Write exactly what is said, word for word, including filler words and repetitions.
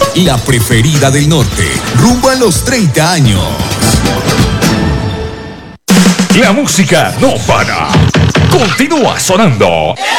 la preferida del norte, rumbo a los treinta años. La música no para. Continúa sonando.